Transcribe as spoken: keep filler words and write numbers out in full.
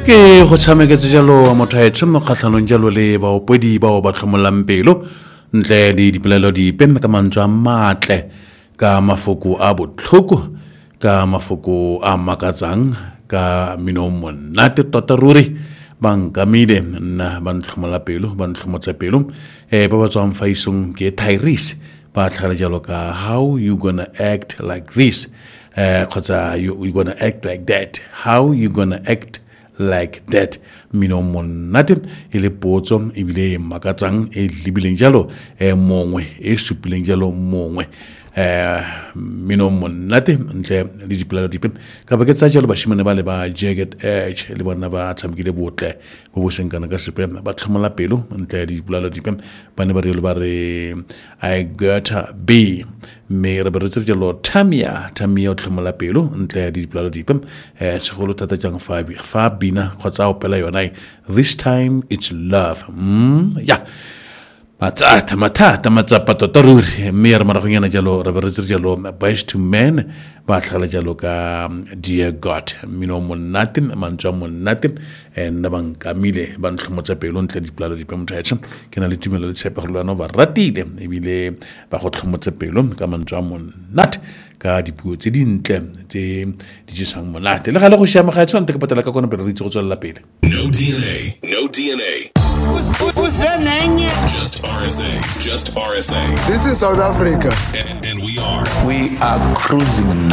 ke go tshameketse jalo mothaetso mo kgatlhanong jalo le baopedi bao ba tlhomolang pelo ntle le dipolelo dipe ka mantswe a matle ka mafoko a botlhoko ka mafoko a makatsang ka mino monate tota ruri bankamile nna ba ntlhomola pelo ba ntlhomotsa pelo eh ba ba tswang faisong ke Tyrese ba tlhagala jalo ka how you gonna act like this uh khotsa you you gonna act like that how you gonna act like that mino monate ile potso ebile makatsang e libileng jalo e mongwe e supileng jalo mongwe eh mino monate ntle le dipolelo dipe ka ba ke tsa jalo bashimane ba le ba Jagged Edge le bona ba tshamekile botle bo bo senkana ka sepe ba tlhomola pelo ntle le dipolelo dipe ba ne ba re ba re I gotta be me re re tsere jalo Tamia Tamia o tlhomola pelo ntle le dipolelo dipe eh segolo thata jang fa fa bina khotsa o pela yona this time it's love mm yeah matata matata matsapa tota ruri mme re maragonyana jalo re re tsere jalo Boyz two Men ba tlhala jalo ka Dear God mino monate mantswa monate en ba nkamile ba ntlhomotsa pelo ntle dipolelo dipe mothaetso ke na le tumelo le tshepa go lwana ba ratile ebile ba go tlhomotsa pelo ka mantswa monate ka dipuo tse dintle tse di jisang monate le ga le go shama ga tsone ke patela ka kona pele re itse go tswela pele no D N A no D N A Who's that name? Just R S A just R S A This is South Africa and, and we are we are cruising